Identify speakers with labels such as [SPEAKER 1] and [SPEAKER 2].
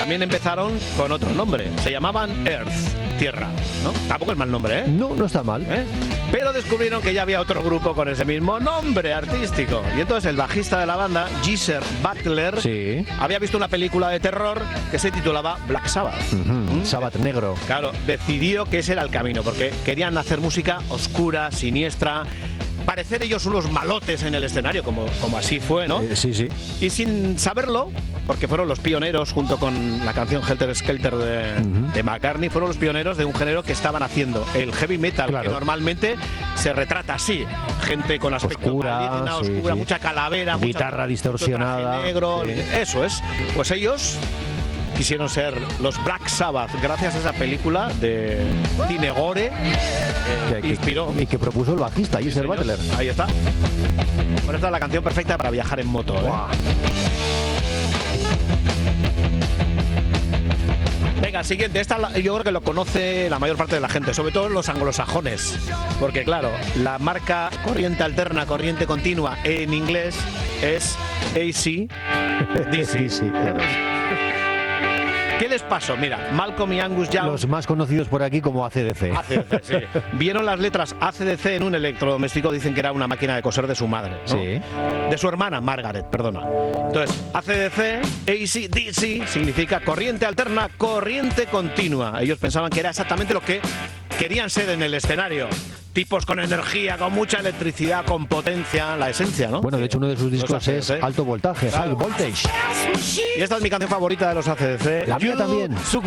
[SPEAKER 1] también empezaron con otro nombre. Se llamaban Earth, Tierra, ¿no? Tampoco es mal nombre, ¿eh?
[SPEAKER 2] No, no está mal.
[SPEAKER 1] Pero descubrieron que ya había otro grupo con ese mismo nombre artístico. Y entonces el bajista de la banda, Geezer Butler,
[SPEAKER 2] Sí.
[SPEAKER 1] había visto una película de terror que se titulaba Black Sabbath.
[SPEAKER 2] Sabbath negro.
[SPEAKER 1] Claro, decidió que ese era el camino, porque querían hacer música oscura, siniestra, parecer ellos unos malotes en el escenario, como así fue, ¿no?
[SPEAKER 2] Sí, sí.
[SPEAKER 1] Y sin saberlo, porque fueron los pioneros, junto con la canción Helter Skelter de McCartney, fueron los pioneros de un género que estaban haciendo, el heavy metal,
[SPEAKER 2] Claro.
[SPEAKER 1] que normalmente se retrata así, gente con aspecto
[SPEAKER 2] Oscura,
[SPEAKER 1] maligna,
[SPEAKER 2] sí,
[SPEAKER 1] oscura,
[SPEAKER 2] sí.
[SPEAKER 1] mucha calavera,
[SPEAKER 2] Guitarra distorsionada.
[SPEAKER 1] mucho traje negro,
[SPEAKER 2] Sí.
[SPEAKER 1] eso es. Pues ellos quisieron ser los Black Sabbath gracias a esa película de cine gore que inspiró.
[SPEAKER 2] Y que propuso el bajista, Geezer
[SPEAKER 1] Señor,
[SPEAKER 2] Butler.
[SPEAKER 1] ahí está. Bueno, esta es la canción perfecta para viajar en moto, ¿eh? Venga, siguiente. Esta yo creo que lo conoce la mayor parte de la gente, sobre todo los anglosajones. Porque claro, la marca corriente alterna, corriente continua en inglés es AC/DC.
[SPEAKER 2] Sí.
[SPEAKER 1] ¿Qué les pasó? Mira, Malcolm y Angus Young,
[SPEAKER 2] Los más conocidos por aquí como ACDC.
[SPEAKER 1] ACDC, sí. Vieron las letras ACDC en un electrodoméstico, dicen que era una máquina de coser de su madre, ¿no?
[SPEAKER 2] Sí.
[SPEAKER 1] De su hermana, Margaret, perdona. Entonces, ACDC, AC/DC, significa corriente alterna, corriente continua. Ellos pensaban que era exactamente lo que querían ser en el escenario. Tipos con energía, con mucha electricidad, con potencia, la esencia, ¿no?
[SPEAKER 2] Bueno, de hecho uno de sus discos es
[SPEAKER 1] ACDC.
[SPEAKER 2] Alto Voltaje,
[SPEAKER 1] Claro.
[SPEAKER 2] High Voltage.
[SPEAKER 1] Y esta es mi canción favorita de los ACDC.
[SPEAKER 2] La mía
[SPEAKER 1] You
[SPEAKER 2] también.
[SPEAKER 1] Took